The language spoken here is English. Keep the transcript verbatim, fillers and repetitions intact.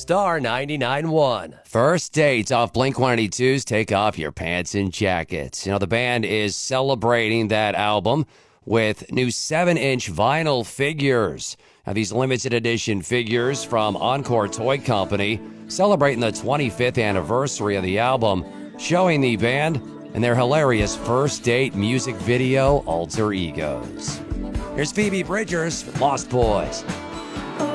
Star ninety-nine point one. First dates off Blink one eighty-two's Take Off Your Pants and Jackets. You know, the band is celebrating that album with new seven inch vinyl figures. Now, these limited edition figures from Encore Toy Company celebrating the twenty-fifth anniversary of the album, showing the band and their hilarious first date music video, Alter Egos. Here's Phoebe Bridgers with Lost Boys.